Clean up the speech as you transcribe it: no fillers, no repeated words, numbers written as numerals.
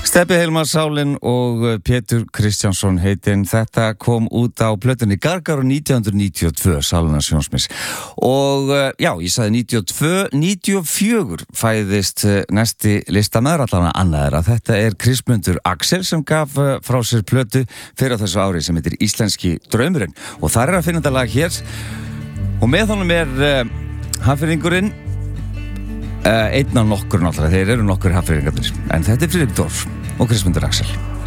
Stebbi Hilmar Sálin og Pétur Kristjánsson heitin. Þetta kom út á plötunni Gargar 1992, Sálina Sjónsmís. Og já, ég sagði 92, 94 fæðist næsti listamaður, allan að annað er að þetta er Kristmundur Axel sem gaf frá sér plötu fyrir þessu ári sem heitir Íslenski draumurinn. Og þar er að finna þetta lag hér. Og með honum er Hafnfirðingurinn. Einn af nokkur náttúrulega, þeir eru nokkur Hafnfirðingarnir. En þetta er Friðrik Dór og Kristmundur Axel.